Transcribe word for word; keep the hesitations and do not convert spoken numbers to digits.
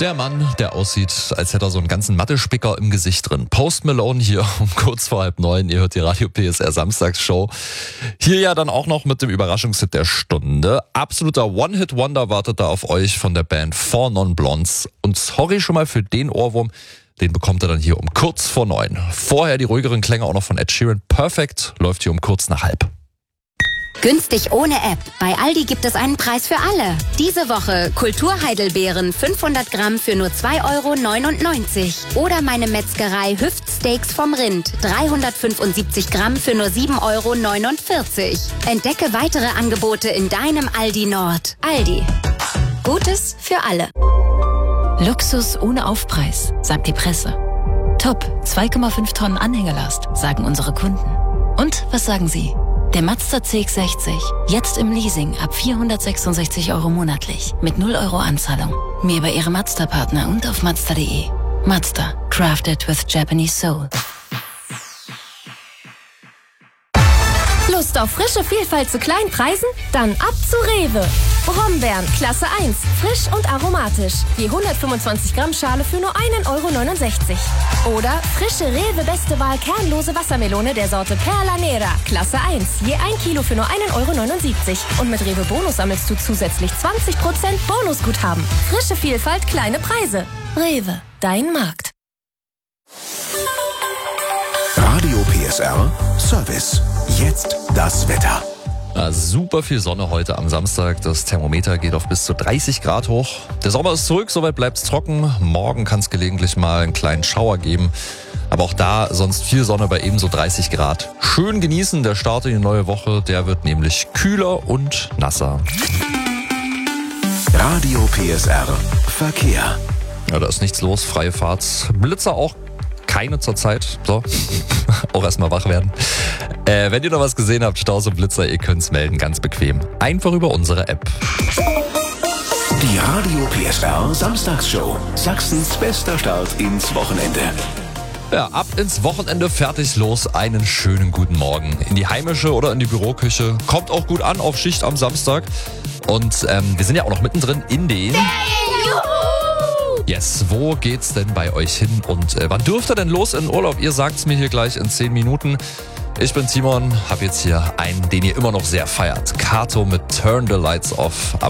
Der Mann, der aussieht, als hätte er so einen ganzen Mathe-Spicker im Gesicht drin. Post Malone hier um kurz vor halb neun. Ihr hört die Radio P S R Samstagsshow. Hier ja dann auch noch mit dem Überraschungshit der Stunde. Absoluter One-Hit-Wonder wartet da auf euch von der Band Four Non Blondes. Und sorry schon mal für den Ohrwurm, den bekommt ihr dann hier um kurz vor neun. Vorher die ruhigeren Klänge auch noch von Ed Sheeran. Perfect läuft hier um kurz nach halb. Günstig ohne App. Bei Aldi gibt es einen Preis für alle. Diese Woche Kulturheidelbeeren fünfhundert Gramm für nur zwei Euro neunundneunzig. Oder meine Metzgerei Hüftsteaks vom Rind dreihundertfünfundsiebzig Gramm für nur sieben Euro neunundvierzig. Entdecke weitere Angebote in deinem Aldi Nord. Aldi. Gutes für alle. Luxus ohne Aufpreis, sagt die Presse. Top, zwei Komma fünf Tonnen Anhängelast, sagen unsere Kunden. Und was sagen Sie? Der Mazda C X sechzig, jetzt im Leasing ab vierhundertsechsundsechzig Euro monatlich, mit null Euro Anzahlung. Mehr über Ihre Mazda-Partner und auf Mazda punkt de. Mazda, crafted with Japanese soul. Lust auf frische Vielfalt zu kleinen Preisen? Dann ab zu Rewe. Brombeeren, Klasse eins, frisch und aromatisch. Je hundertfünfundzwanzig Gramm Schale für nur ein Euro neunundsechzig. Oder frische Rewe Beste Wahl kernlose Wassermelone der Sorte Perla Nera, Klasse eins. Je ein Kilo für nur ein Euro neunundsiebzig. Und mit Rewe Bonus sammelst du zusätzlich zwanzig Prozent Bonusguthaben. Frische Vielfalt, kleine Preise. Rewe, dein Markt. Radio P S R Service. Jetzt das Wetter. Ja, super viel Sonne heute am Samstag. Das Thermometer geht auf bis zu dreißig Grad hoch. Der Sommer ist zurück, soweit bleibt es trocken. Morgen kann es gelegentlich mal einen kleinen Schauer geben. Aber auch da sonst viel Sonne bei ebenso dreißig Grad. Schön genießen, der Start in die neue Woche, der wird nämlich kühler und nasser. Radio P S R Verkehr. Ja, da ist nichts los, freie Fahrt. Blitzer auch keine zurzeit. So, auch erstmal wach werden. Äh, wenn ihr noch was gesehen habt, Staus und Blitzer, ihr könnt's melden, ganz bequem. Einfach über unsere App. Die Radio P S R Samstagsshow. Sachsens bester Start ins Wochenende. Ja, ab ins Wochenende, fertig, los. Einen schönen guten Morgen. In die heimische oder in die Büroküche. Kommt auch gut an auf Schicht am Samstag. Und ähm, wir sind ja auch noch mittendrin in den... Yes, wo geht's denn bei euch hin und äh, wann dürft ihr denn los in Urlaub? Ihr sagt's mir hier gleich in zehn Minuten. Ich bin Timon, hab jetzt hier einen, den ihr immer noch sehr feiert. Kato mit Turn the Lights Off. Aber